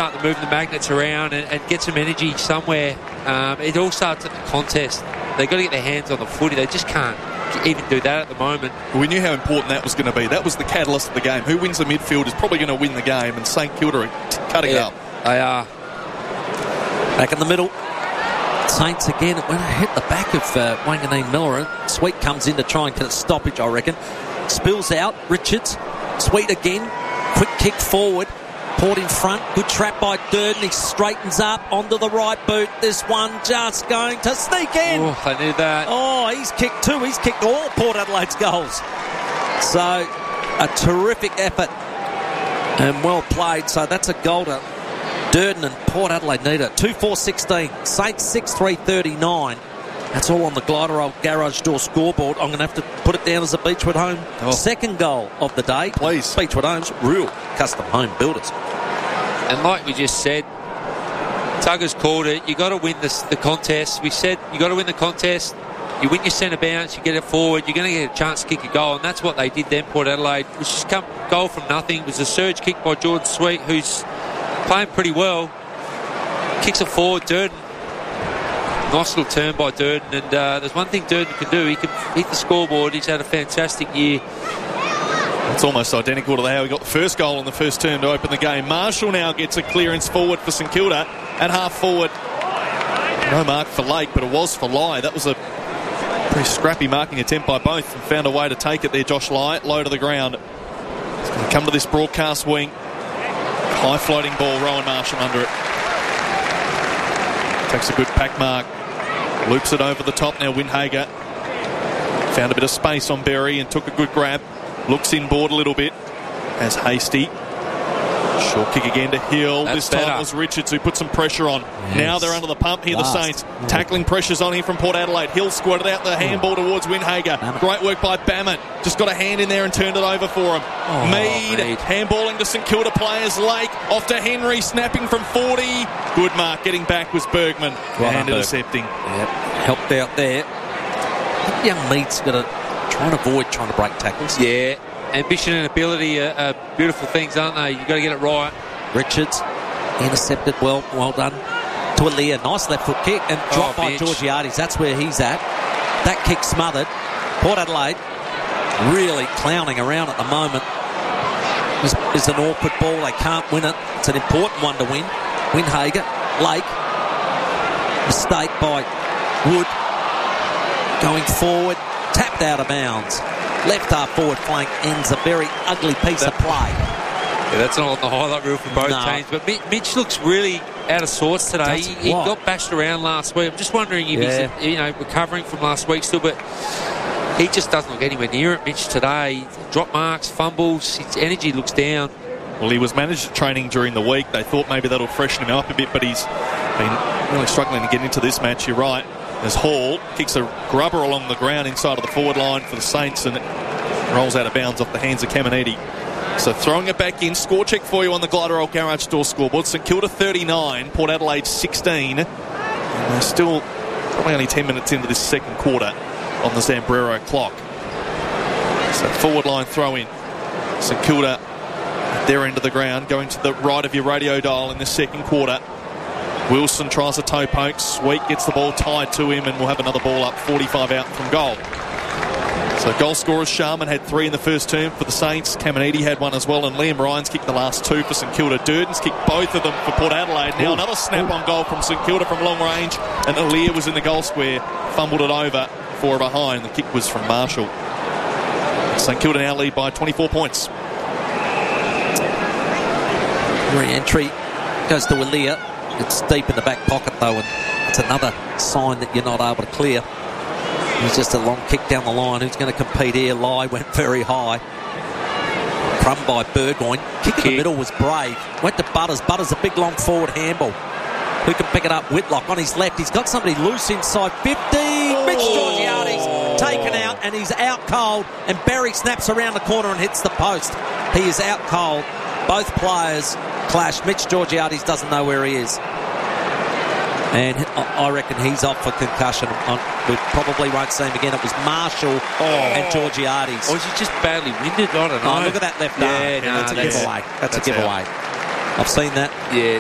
start to move the magnets around and get some energy somewhere. It all starts at the contest. They've got to get their hands on the footy. They just can't even do that at the moment. We knew how important that was going to be. That was the catalyst of the game. Who wins the midfield is probably going to win the game, and St Kilda are cutting it up. They are. Back in the middle. Saints again. It went hit the back of Wanganeen Miller. Sweet comes in to try and get a stoppage, I reckon. Spills out. Richards. Sweet again. Quick kick forward. Port in front. Good trap by Durden. He straightens up onto the right boot. This one just going to sneak in. Oh, I knew that. Oh, he's kicked two. He's kicked all Port Adelaide's goals. So, a terrific effort and well played. So, that's a goal to Durden, and Port Adelaide need it. 2-4-16. Saints 6-3-39. That's all on the Glider Old Garage Door scoreboard. I'm going to have to put it down as a Beechwood Home second goal of the day. Please. Beechwood Homes, real custom home builders. And like we just said, Tugger's called it. You got to win the contest. We said you got to win the contest. You win your centre bounce, you get it forward, you're going to get a chance to kick a goal, and that's what they did then, Port Adelaide. It was just come goal from nothing. It was a surge kick by Jordan Sweet, who's playing pretty well. Kicks it forward, Durden. Nice little turn by Durden, and there's one thing Durden can do. He can hit the scoreboard. He's had a fantastic year. It's almost identical to how he got the first goal in the first term to open the game. Marshall now gets a clearance forward for St Kilda at half forward. No mark for Lake, but it was for Lai. That was a pretty scrappy marking attempt by both, and found a way to take it there. Josh Lai, low to the ground. He's going to come to this broadcast wing. High floating ball, Rowan Marshall under it. Takes a good pack mark. Loops it over the top now. Windhager found a bit of space on Berry and took a good grab. Looks inboard a little bit as Hasty. Short kick again to Hill. That's this time better. it was Richards who put some pressure on. Yes. Now they're under the pump here, the Saints. Tackling pressures on here from Port Adelaide. Hill squatted out the handball towards Windhager. Great work by Bammett. Just got a hand in there and turned it over for him. Mead handballing to St Kilda players. Lake off to Henry, snapping from 40. Good mark. Getting back was Bergman. And intercepting. Yep. Helped out there. I think young Mead's got to try and avoid trying to break tackles. Yeah, ambition and ability are beautiful things, aren't they? You've got to get it right. Richards intercepted well done to Aaliyah. Nice left foot kick and dropped by Mitch. Georgiades. That's where he's at. That kick smothered. Port Adelaide really clowning around at the moment. It's an awkward ball. They can't win it. It's an important one to win. Windhager, Lake. Mistake by Wood. Going forward. Tapped out of bounds. Left half forward flank ends a very ugly piece of play. Yeah, that's not on the highlight reel for both teams. But Mitch looks really out of sorts today. He got bashed around last week. I'm just wondering if he's recovering from last week still, but he just doesn't look anywhere near it, Mitch, today. Drop marks, fumbles, his energy looks down. Well, he was managed at training during the week. They thought maybe that'll freshen him up a bit, but he's been really struggling to get into this match. You're right. As Hall kicks a grubber along the ground inside of the forward line for the Saints, and it rolls out of bounds off the hands of Caminiti. So throwing it back in. Score check for you on the Glider Old Garage Door scoreboard. St Kilda 39, Port Adelaide 16. And they're still probably only 10 minutes into this second quarter on the Zambrero clock. So forward line throw in. St Kilda at their end of the ground, going to the right of your radio dial in the second quarter. Wilson tries a toe poke. Sweet gets the ball tied to him, and we'll have another ball up 45 out from goal. So goal scorers, Sharman had 3 in the first term for the Saints. Caminiti had 1 as well, and Liam Ryan's kicked the last 2 for St Kilda. Durden's kicked both of them for Port Adelaide. Now another snap on goal from St Kilda from long range, and Aaliyah was in the goal square, fumbled it over, 4 behind. The kick was from Marshall. St Kilda now lead by 24 points. Re-entry goes to Aaliyah. It's deep in the back pocket though, and it's another sign that you're not able to clear. It's just a long kick down the line. Who's going to compete here? Lai went very high. Crumb by Burgoyne. Kick in the middle was brave. Went to Butters. Butters a big long forward handball. Who can pick it up? Whitlock on his left. He's got somebody loose inside 50. Mitch Georgiades taken out, and he's out cold. And Berry snaps around the corner and hits the post. He is out cold. Both players clash. Mitch Georgiades doesn't know where he is. And I reckon he's off for concussion. We probably won't see him again. It was Marshall and Georgiades. Or is he just badly winded? I don't know. Oh, look at that left arm. Yeah, That's a giveaway. That's a giveaway. I've seen that. Yeah.